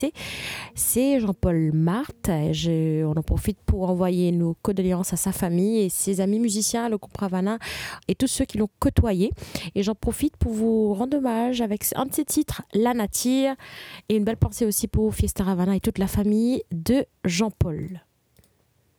c'est Jean-Paul Marthe. On en profite pour envoyer nos condoléances à sa famille et ses amis musiciens, le groupe Ravana et tous ceux qui l'ont côtoyé. Et j'en profite pour vous rendre hommage avec un de ses titres, La Nature, et une belle pensée aussi pour Fiesta Ravana et toute la famille de Jean-Paul.